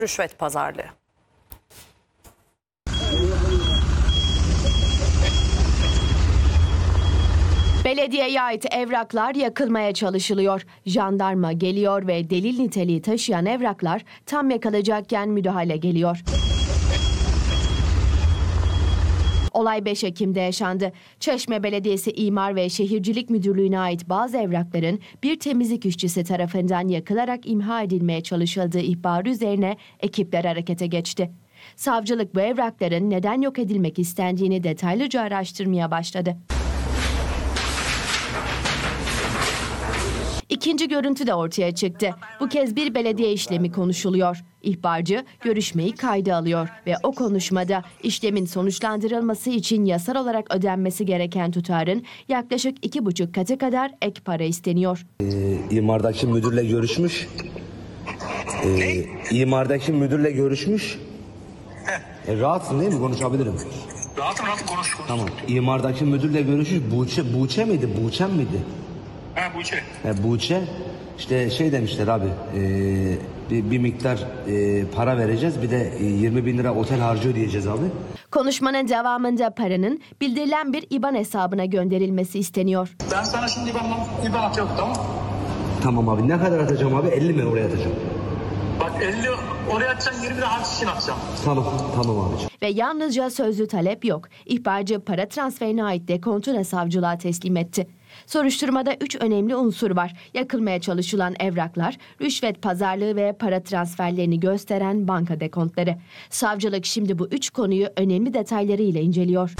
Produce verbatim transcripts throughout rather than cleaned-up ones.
Rüşvet pazarlığı. Belediyeye ait evraklar yakılmaya çalışılıyor. Jandarma geliyor ve delil niteliği taşıyan evraklar tam yakılacakken müdahale geliyor. Olay beş Ekim'de yaşandı. Çeşme Belediyesi İmar ve Şehircilik Müdürlüğü'ne ait bazı evrakların bir temizlik işçisi tarafından yakılarak imha edilmeye çalışıldığı ihbarı üzerine ekipler harekete geçti. Savcılık bu evrakların neden yok edilmek istendiğini detaylıca araştırmaya başladı. İkinci görüntü de ortaya çıktı. Bu kez bir belediye işlemi konuşuluyor. İhbarcı görüşmeyi kayda alıyor ve o konuşmada işlemin sonuçlandırılması için yasal olarak ödenmesi gereken tutarın yaklaşık iki buçuk katı kadar ek para isteniyor. Ee, imardaki müdürle görüşmüş. Ee, imardaki müdürle görüşmüş. E, rahatsın değil mi? Konuşabilirim. Rahatım rahatım konuş. konuş. Tamam. İmardaki müdürle görüşmüş. Buğçe, Buğçe miydi? Buğçem miydi? He Buğçe. He, Buğçe. İşte şey demişler abi. E, bir, bir miktar e, para vereceğiz. Bir de e, yirmi bin lira otel harcı ödeyeceğiz abi. Konuşmanın devamında paranın bildirilen bir İBAN hesabına gönderilmesi isteniyor. Ben sana şimdi İBAN'dan İBAN atıyorum, tamam. Tamam abi. Ne kadar atacağım abi? elli mi oraya atacağım? Bak elli oraya atacaksın, yirmi lira harç için atacağım. Tamam. Tamam abiciğim. Ve yalnızca sözlü talep yok. İhbarcı para transferine ait dekontu da savcılığa teslim etti. Soruşturmada üç önemli unsur var. Yakılmaya çalışılan evraklar, rüşvet pazarlığı ve para transferlerini gösteren banka dekontları. Savcılık şimdi bu üç konuyu önemli detaylarıyla inceliyor.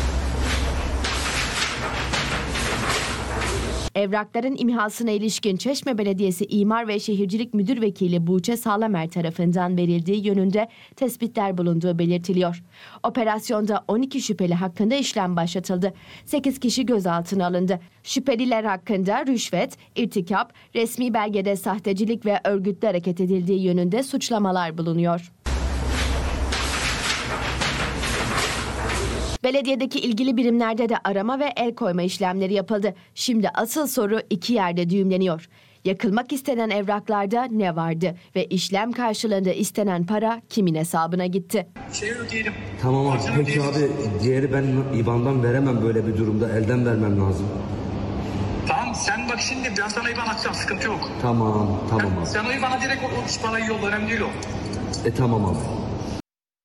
Evrakların imhasına ilişkin Çeşme Belediyesi İmar ve Şehircilik Müdür Vekili Buğçe Sağlamer tarafından verildiği yönünde tespitler bulunduğu belirtiliyor. Operasyonda on iki şüpheli hakkında işlem başlatıldı. sekiz kişi gözaltına alındı. Şüpheliler hakkında rüşvet, irtikap, resmi belgede sahtecilik ve örgütlü hareket edildiği yönünde suçlamalar bulunuyor. Belediyedeki ilgili birimlerde de arama ve el koyma işlemleri yapıldı. Şimdi asıl soru iki yerde düğümleniyor. Yakılmak istenen evraklarda ne vardı ve işlem karşılığında istenen para kimin hesabına gitti? Şeyi ödeyelim. Tamam abi. Harcını Peki ödeyelim. abi diğeri ben İBAN'dan veremem böyle bir durumda. Elden vermem lazım. Tamam sen bak şimdi ben sana İBAN atacağım, sıkıntı yok. Tamam. Tamam abi. Sen o İBAN'a direkt o, o parayı yolla, önemli değil o. E tamam abi.